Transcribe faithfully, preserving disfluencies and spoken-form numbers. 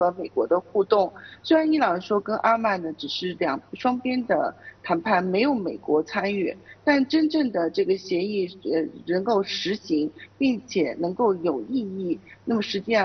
和美国的互动。虽然伊朗说跟阿曼呢只是两双边的谈判，没有美国参与，但真正的这个协议呃能够实行，并且能够有意义，那么实际上。